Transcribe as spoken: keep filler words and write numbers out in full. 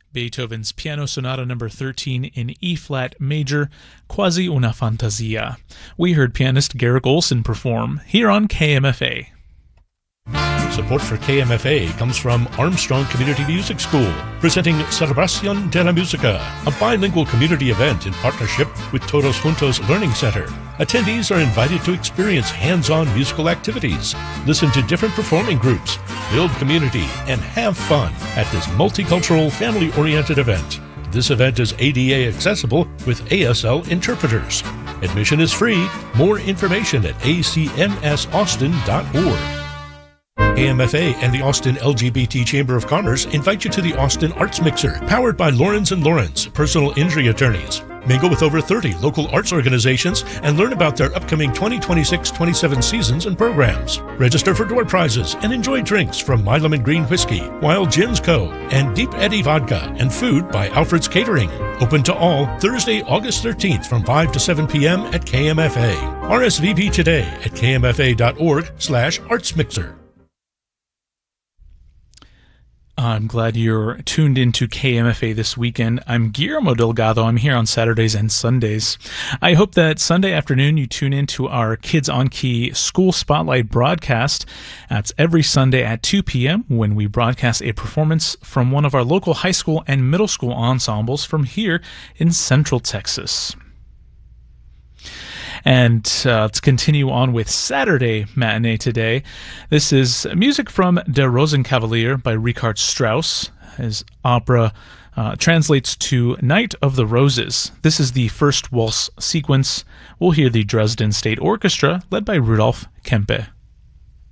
Beethoven's Piano Sonata number thirteen in E-flat major, Quasi una Fantasia. We heard pianist Garrick Olson perform here on K M F A. Support for K M F A comes from Armstrong Community Music School, presenting Celebración de la Música, a bilingual community event in partnership with Todos Juntos Learning Center. Attendees are invited to experience hands-on musical activities, listen to different performing groups, build community, and have fun at this multicultural, family-oriented event. This event is A D A accessible with A S L interpreters. Admission is free. More information at a c m s austin dot org. K M F A and the Austin L G B T Chamber of Commerce invite you to the Austin Arts Mixer, powered by Lawrence and Lawrence, personal injury attorneys. Mingle with over thirty local arts organizations and learn about their upcoming twenty twenty-six twenty-seven seasons and programs. Register for door prizes and enjoy drinks from My Lemon Green Whiskey, Wild Gins Co., and Deep Eddy Vodka, and food by Alfred's Catering. Open to all Thursday, August thirteenth from five to seven p.m. at K M F A. R S V P today at k m f a dot org slash arts mixer. I'm glad you're tuned into K M F A this weekend. I'm Guillermo Delgado. I'm here on Saturdays and Sundays. I hope that Sunday afternoon you tune into our Kids on Key School Spotlight broadcast. That's every Sunday at two p.m. when we broadcast a performance from one of our local high school and middle school ensembles from here in Central Texas. And uh, let's continue on with Saturday Matinee today. This is music from Der Rosenkavalier by Richard Strauss. His opera uh, translates to Night of the Roses. This is the first waltz sequence. We'll hear the Dresden State Orchestra led by Rudolf Kempe.